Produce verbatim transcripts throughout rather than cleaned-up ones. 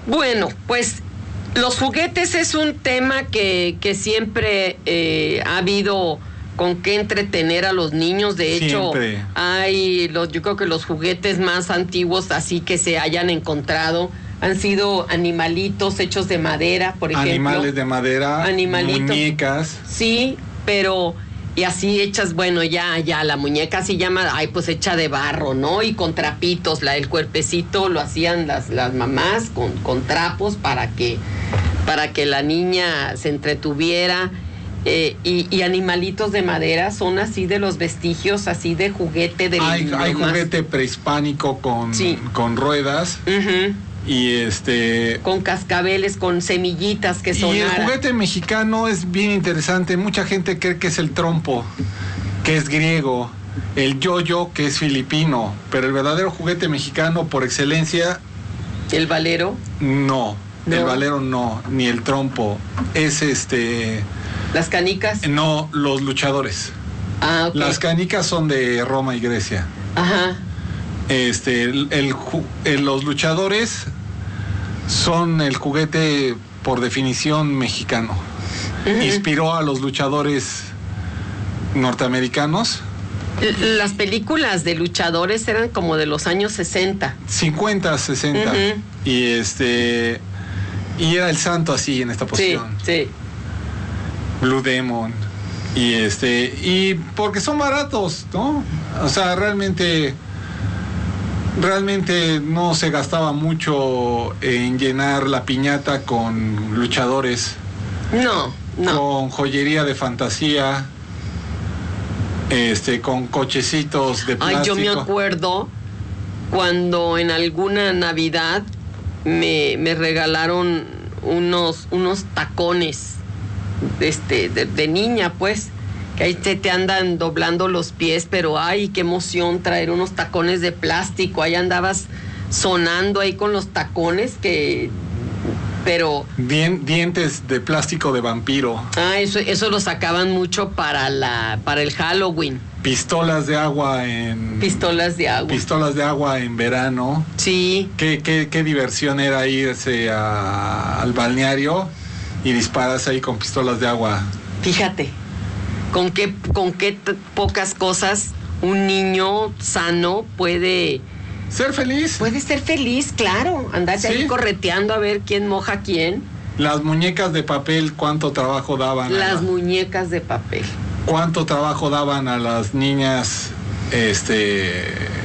Bueno, pues los juguetes es un tema que, que siempre eh, ha habido con qué entretener a los niños. De hecho, siempre. hay los, yo creo que los juguetes más antiguos así que se hayan encontrado han sido animalitos hechos de madera, por ejemplo. Animales de madera, Animalitos. muñecas. Sí, pero y así hechas, bueno, ya, ya, la muñeca se llama, ay, pues hecha de barro, ¿no? Y con trapitos, la, el cuerpecito lo hacían las, las mamás con, con trapos para que, para que la niña se entretuviera. Eh, y, y animalitos de madera son así de los vestigios, así de juguete de Hay, hay más... juguete prehispánico con, sí. con ruedas. Uh-huh. Y este... con cascabeles, con semillitas que sonaran. Y el juguete mexicano es bien interesante. Mucha gente cree que es el trompo, que es griego, el yo-yo, que es filipino, pero el verdadero juguete mexicano por excelencia... ¿El valero? No, no. el valero no, ni el trompo. Es este... ¿Las canicas? No, los luchadores. Ah, ok. Las canicas son de Roma y Grecia. Ajá. Este, el, el, el, los luchadores son el juguete por definición mexicano. Uh-huh. Inspiró a los luchadores norteamericanos. Las películas de luchadores eran como de los años sesenta. cincuenta, sesenta. Uh-huh. Y este y era el santo así en esta posición. Sí, sí. Blue Demon. Y este y porque son baratos, ¿no? O sea, realmente Realmente no se gastaba mucho en llenar la piñata con luchadores. No, no. Con joyería de fantasía, este, con cochecitos de plástico. Ay, yo me acuerdo cuando en alguna Navidad me, me regalaron unos, unos tacones este, de, de niña, pues. Que ahí te, te andan doblando los pies, pero ay, qué emoción traer unos tacones de plástico. Ahí andabas sonando ahí con los tacones que... pero... Dien, dientes de plástico de vampiro. Ah, eso, eso lo sacaban mucho para la, para el Halloween. Pistolas de agua en... Pistolas de agua. Pistolas de agua en verano. Sí. Qué, qué, qué diversión era irse a, al balneario y dispararse ahí con pistolas de agua. Fíjate. Con qué, con qué t- pocas cosas un niño sano puede... Ser feliz. Puede ser feliz, claro. Andarse ¿sí? ahí correteando a ver quién moja a quién. Las muñecas de papel, ¿cuánto trabajo daban? Las a, muñecas de papel. ¿Cuánto trabajo daban a las niñas este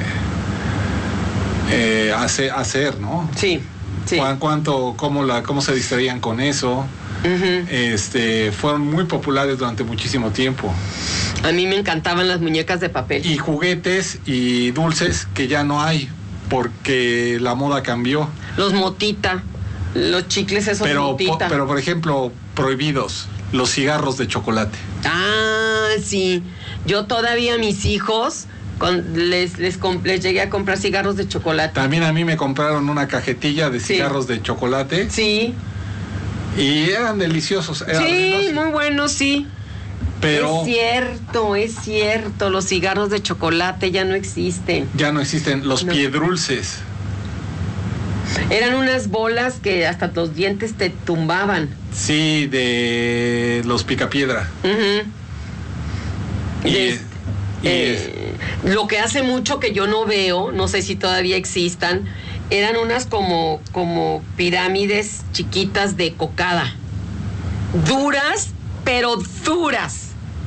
eh, hacer, hacer, ¿no? Sí, sí. ¿Cuánto, cómo, la, cómo se distraían con eso? Uh-huh. Este, fueron muy populares durante muchísimo tiempo. A mí me encantaban las muñecas de papel. Y juguetes y dulces que ya no hay porque la moda cambió. Los motita, los chicles esos pero, motita. Po, pero por ejemplo, prohibidos, los cigarros de chocolate. Ah, sí. Yo todavía a mis hijos con, les, les, les llegué a comprar cigarros de chocolate. También a mí me compraron una cajetilla de sí. cigarros de chocolate. Sí. Y eran deliciosos. Eran sí, deliciosos. Muy buenos, sí. Pero es cierto, es cierto. Los cigarros de chocolate ya no existen. Ya no existen. Los no. piedrulces. Eran unas bolas que hasta los dientes te tumbaban. Sí, de los picapiedra. Uh-huh. Y, de, y eh, lo que hace mucho que yo no veo, no sé si todavía existan, eran unas como, como pirámides chiquitas de cocada. Duras, pero duras.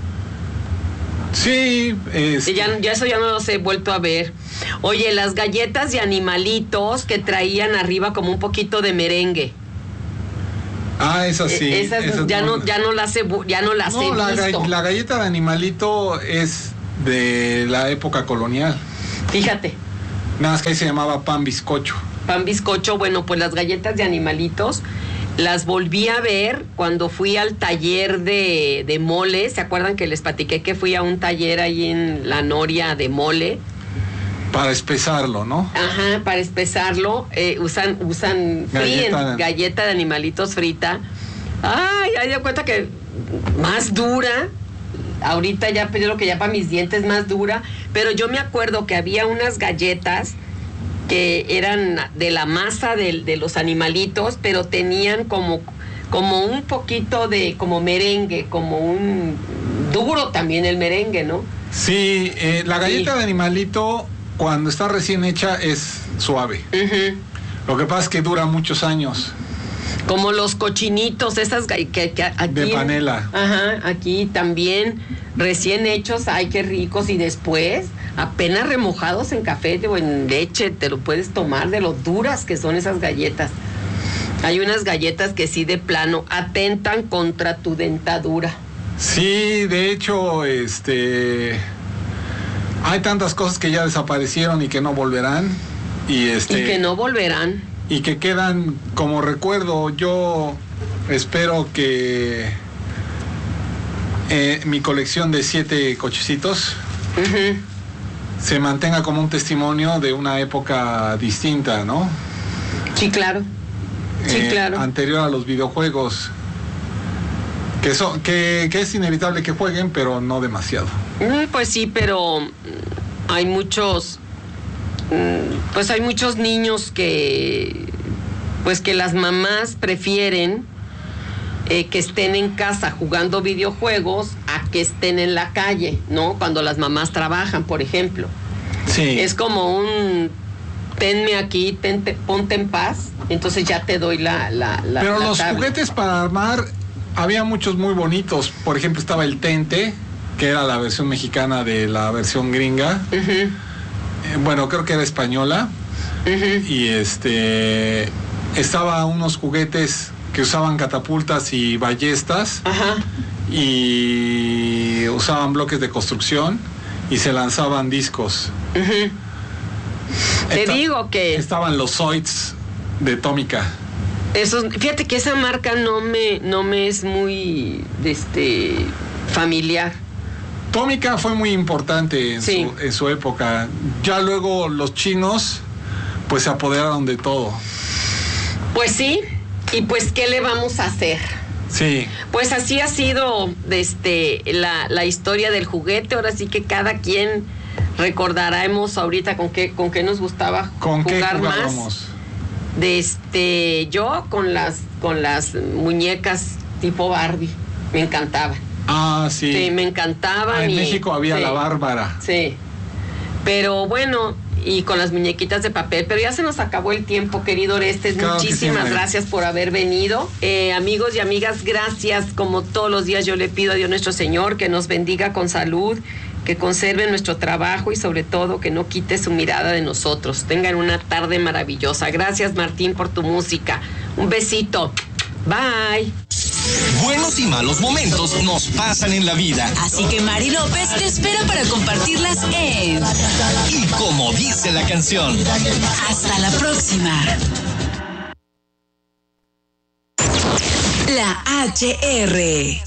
Sí. Es... Ya, ya eso ya no los he vuelto a ver. Oye, las galletas de animalitos que traían arriba como un poquito de merengue. Ah, esas sí. Eh, esas, esas ya, no, ya no las he, ya no las no, he la, visto. La galleta de animalito es de la época colonial. Fíjate. Nada más que ahí se llamaba pan bizcocho. Pan bizcocho, bueno, pues las galletas de animalitos las volví a ver cuando fui al taller de, de mole. ¿Se acuerdan que les platiqué que fui a un taller ahí en La Noria de mole? Para espesarlo, ¿no? Ajá, para espesarlo. Eh, usan usan galleta, fríen, galleta de animalitos frita. Ay, ahí de cuenta que más dura. Ahorita ya pedí lo que ya para mis dientes más dura. Pero yo me acuerdo que había unas galletas que eran de la masa de, de los animalitos, pero tenían como, como un poquito de, como merengue, como un duro también el merengue, ¿no? Sí, eh, la galleta Sí. de animalito, cuando está recién hecha, es suave. Uh-huh. Lo que pasa es que dura muchos años. Como los cochinitos, esas que, que, que aquí... De panela. Ajá, aquí también recién hechos, ay, qué ricos, y después apenas remojados en café o en leche, te lo puedes tomar de lo duras que son esas galletas. Hay unas galletas que sí de plano atentan contra tu dentadura. Sí, de hecho, este... hay tantas cosas que ya desaparecieron y que no volverán. Y, este, Y que no volverán. y que quedan como recuerdo. Yo espero que eh, mi colección de siete cochecitos Uh-huh. se mantenga como un testimonio de una época distinta, ¿no? Sí, claro. Sí, Eh, claro. Anterior a los videojuegos, que, son, que, que es inevitable que jueguen, pero no demasiado. Mm, Pues sí, pero mm, hay muchos, mm, pues hay muchos niños que, pues que las mamás prefieren eh, que estén en casa jugando videojuegos a que estén en la calle, ¿no? Cuando las mamás trabajan, por ejemplo. Sí. Es como un tenme aquí, tente, ponte en paz, entonces ya te doy la, la, la Pero la los tablet. juguetes para armar, había muchos muy bonitos. Por ejemplo, estaba el Tente, que era la versión mexicana de la versión gringa. Ujú, Eh, bueno, creo que era española. ujú. Y este... estaba unos juguetes que usaban catapultas y ballestas Ajá. y usaban bloques de construcción y se lanzaban discos. Ujú. Te Esta- digo que Estaban los Zoids de Tómica. esos, fíjate que esa marca no me, no me es muy este familiar. Tómica fue muy importante en, Sí. su, en su época. Ya luego los chinos pues se apoderaron de todo. Pues sí, y pues ¿qué le vamos a hacer? Sí. Pues así ha sido este, la, la historia del juguete. Ahora sí que cada quien recordaremos ahorita con qué, con qué nos gustaba ¿Con qué jugar más. jugábamos? De este, yo con las, con las muñecas tipo Barbie. Me encantaban. Ah, sí. Sí, me encantaban. Ah, en y- México había sí, la Bárbara. Sí. Pero bueno, y con las muñequitas de papel. Pero ya se nos acabó el tiempo, querido Orestes. Claro que sí, Muchísimas María. gracias por haber venido. Eh, amigos y amigas, gracias. Como todos los días yo le pido a Dios nuestro Señor que nos bendiga con salud, que conserve nuestro trabajo y sobre todo que no quite su mirada de nosotros. Tengan una tarde maravillosa. Gracias, Martín, por tu música. Un besito. Bye. Buenos y malos momentos nos pasan en la vida. Así que Mari López te espera para compartirlas en Y como dice la canción, Hasta la próxima. La H R